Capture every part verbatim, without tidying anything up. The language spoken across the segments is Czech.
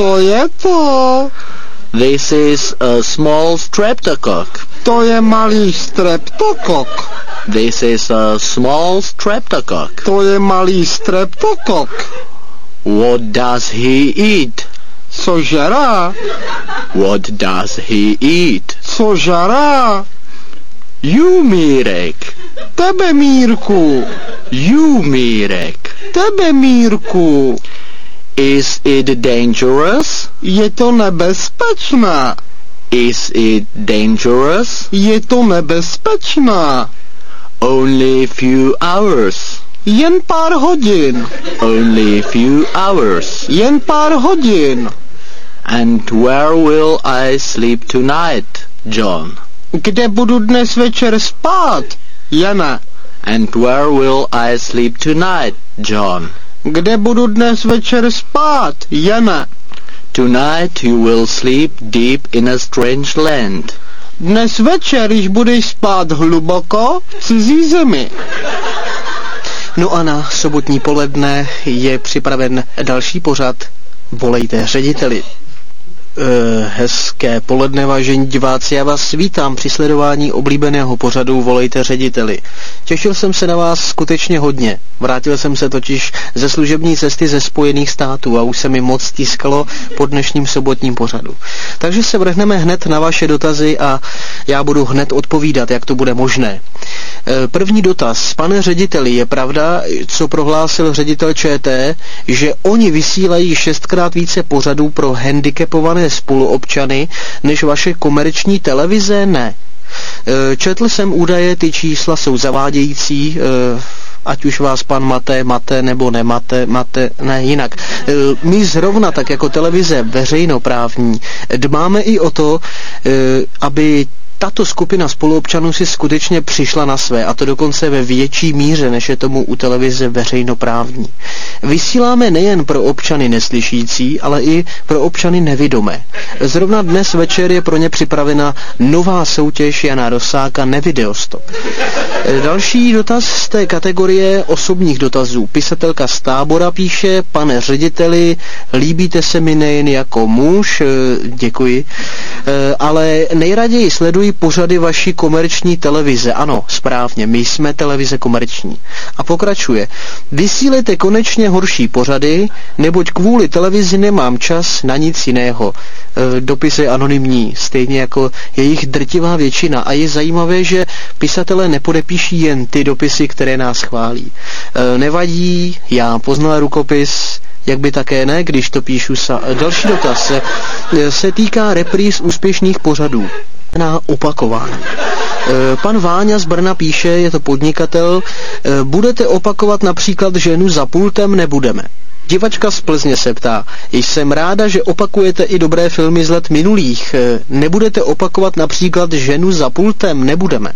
Co je to? This is a small streptocock. To je malý streptokok. This is a small streptocock. To je malý streptokok. What does he eat? Co žerá? What does he eat? Co žerá? You, Mírek. Tebe, Mírku. You, Mírek. Tebe, Mírku. Is it dangerous? Je to nebezpečné. Is it dangerous? Je to nebezpečné. Only few hours. Jen pár hodin. Only few hours. Jen pár hodin. And where will I sleep tonight, John? Kde budu dnes večer spát, Jane? And where will I sleep tonight, John? Kde budu dnes večer spát, Jane? Tonight you will sleep deep in a strange land. Dnes večer již budeš spát hluboko v cizí zemi. No a na sobotní poledne je připraven další pořad Volejte řediteli. E, hezké poledne, vážení diváci, já vás vítám při sledování oblíbeného pořadu Volejte řediteli. Těšil jsem se na vás skutečně hodně. Vrátil jsem se totiž ze služební cesty ze Spojených států a už se mi moc stiskalo po dnešním sobotním pořadu. Takže se vrhneme hned na vaše dotazy a já budu hned odpovídat, jak to bude možné. E, první dotaz. Pane řediteli, je pravda, co prohlásil ředitel ČT, že oni vysílají šestkrát více pořadů pro handicapované spoluobčany než vaše komerční televize? Ne. Četl jsem údaje, ty čísla jsou zavádějící, ať už vás pan mate, mate nebo nemate, mate, ne jinak. My zrovna tak jako televize veřejnoprávní dbáme i o to, aby tato skupina spoluobčanů si skutečně přišla na své, a to dokonce ve větší míře, než je tomu u televize veřejnoprávní. Vysíláme nejen pro občany neslyšící, ale i pro občany nevidomé. Zrovna dnes večer je pro ně připravena nová soutěž Jana Rosáka Nevideostop. Další dotaz z té kategorie osobních dotazů. Pisatelka z Tábora píše: pane řediteli, líbíte se mi nejen jako muž, děkuji, ale nejraději sleduji pořady vaší komerční televize. Ano, správně, my jsme televize komerční. A pokračuje: vysílejte konečně horší pořady, neboť kvůli televizi nemám čas na nic jiného. E, dopis je anonymní, stejně jako jejich drtivá většina. A je zajímavé, že pisatelé nepodepíší jen ty dopisy, které nás chválí. E, nevadí, já poznal rukopis, jak by také ne, když to píšu sa. Další dotaz se, se týká repríz úspěšných pořadů na opakování. Pan Váňa z Brna píše, je to podnikatel: budete opakovat například Ženu za pultem? Nebudeme. Divačka z Plzně se ptá: jsem ráda, že opakujete i dobré filmy z let minulých. Nebudete opakovat například Ženu za pultem? Nebudeme.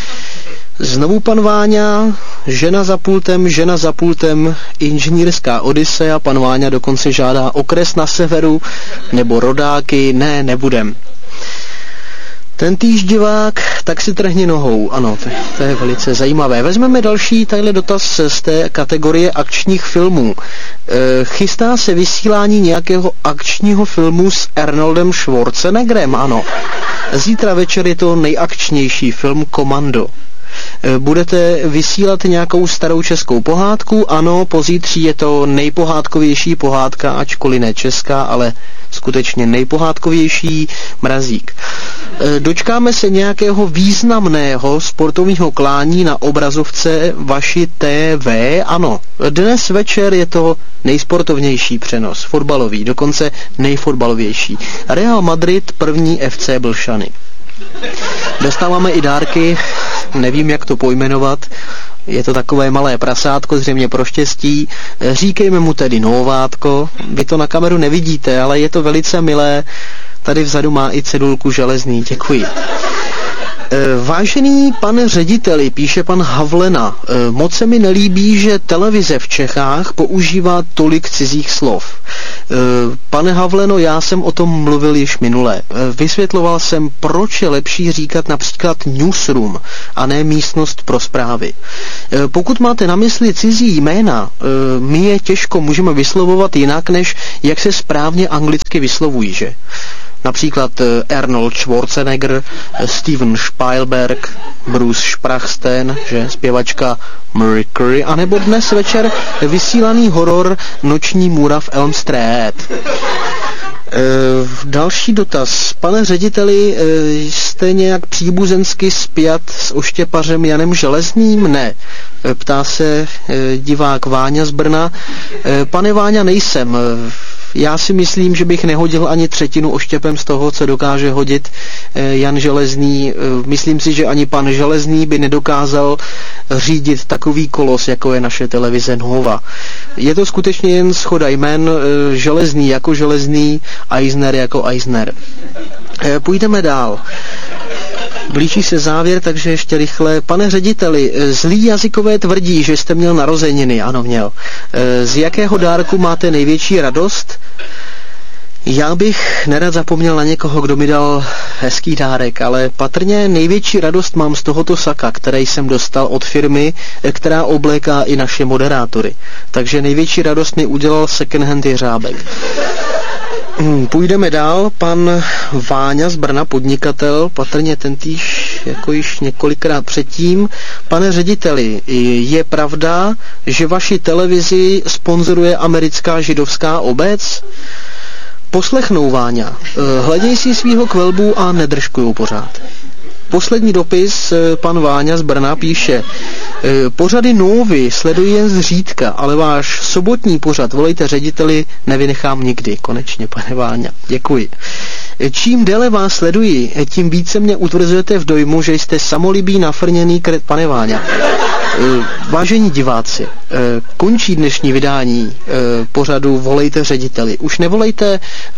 Znovu pan Váňa: Žena za pultem, žena za pultem, inženýrská Odisea. Pan Váňa dokonce žádá Okres na severu nebo Rodáky. Ne, nebudem. Ten týž divák, tak si trhni nohou. Ano, to, to je velice zajímavé. Vezmeme další tadyhle dotaz z té kategorie akčních filmů. E, chystá se vysílání nějakého akčního filmu s Arnoldem Schwarzeneggerem? Ano. Zítra večer je to nejakčnější film Komando. E, budete vysílat nějakou starou českou pohádku? Ano, pozítří je to nejpohádkovější pohádka, ačkoliv ne česká, ale skutečně nejpohádkovější, Mrazík. E, dočkáme se nějakého významného sportovního klání na obrazovce vaší T V? Ano, dnes večer je to nejsportovnější přenos, fotbalový, dokonce nejfotbalovější. Real Madrid první F C Blšany. Dostáváme i dárky, nevím, jak to pojmenovat. Je to takové malé prasátko, zřejmě pro štěstí. Říkejme mu tedy novátko. Vy to na kameru nevidíte, ale je to velice milé. Tady vzadu má i cedulku železný. Děkuji. Vážený pane řediteli, píše pan Havlena, moc se mi nelíbí, že televize v Čechách používá tolik cizích slov. Pane Havleno, já jsem o tom mluvil již minule. Vysvětloval jsem, proč je lepší říkat například newsroom a ne místnost pro zprávy. Pokud máte na mysli cizí jména, my je těžko můžeme vyslovovat jinak, než jak se správně anglicky vyslovují, že? Například Arnold Schwarzenegger, Steven Spielberg, Bruce Springsteen, že zpěvačka Mariah Carey, anebo dnes večer vysílaný horor Noční můra v Elm Street. E, další dotaz. Pane řediteli, e, jste nějak příbuzensky spjat s oštěpařem Janem Železným? Ne. E, ptá se e, divák Váňa z Brna. E, pane Váňa, nejsem. Já si myslím, že bych nehodil ani třetinu oštěpem z toho, co dokáže hodit Jan Železný. Myslím si, že ani pan Železný by nedokázal řídit takový kolos, jako je naše televize Nova. Je to skutečně jen shoda jmen, Železný jako Železný, Eisner jako Eisner. Půjdeme dál. Blíží se závěr, takže ještě rychle. Pane řediteli, zlí jazykové tvrdí, že jste měl narozeniny. Ano, měl. Z jakého dárku máte největší radost? Já bych nerad zapomněl na někoho, kdo mi dal hezký dárek, ale patrně největší radost mám z tohoto saka, který jsem dostal od firmy, která obléká i naše moderátory. Takže největší radost mi udělal second hand jeřábek. Půjdeme dál. Pan Váňa z Brna, podnikatel, patrně tentýž jako již několikrát předtím. Pane řediteli, je pravda, že vaši televizi sponzoruje americká židovská obec? Poslechnou, Váňa. Hleděj si svýho kvelbu a nedržkujou pořád. Poslední dopis, pan Váňa z Brna píše: pořady Novy sleduji jen zřídka, ale váš sobotní pořad Volejte řediteli nevynechám nikdy. Konečně, pane Váňa. Děkuji. Čím déle vás sleduji, tím více mě utvrzujete v dojmu, že jste samolibý, nafrněný kret, pane Váňa. Vážení diváci, končí dnešní vydání pořadu Volejte řediteli. Už nevolejte,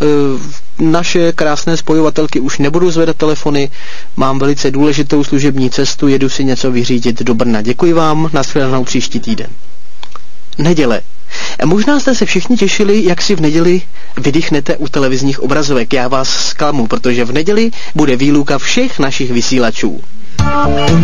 naše krásné spojovatelky už nebudou zvedat telefony, mám velice důležitou služební cestu, jedu si něco vyřídit do Brna. Děkuji vám, nashledanou příští týden. Neděle. Možná jste se všichni těšili, jak si v neděli vydýchnete u televizních obrazovek. Já vás zklamu, protože v neděli bude výluka všech našich vysílačů.